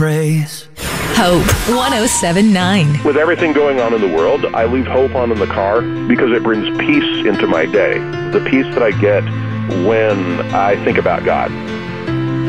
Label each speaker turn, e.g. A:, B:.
A: Praise.
B: Hope 107.9.
C: With everything going on in the world, I leave Hope on in the car because it brings peace into my day. The peace that I get when I think about God.